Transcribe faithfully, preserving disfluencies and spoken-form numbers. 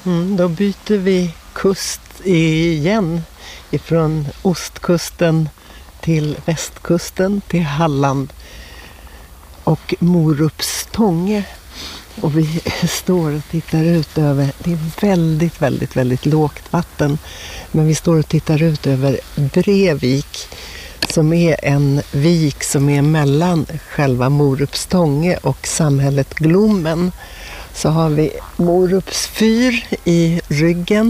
Mm, då byter vi kust igen ifrån ostkusten till västkusten till Halland och Morupstånge. Och vi står och tittar ut över, det är väldigt, väldigt, väldigt lågt vatten. Men vi står och tittar ut över Brevik som är en vik som är mellan själva Morupstånge och samhället Glommen. Så har vi Morups fyr i ryggen.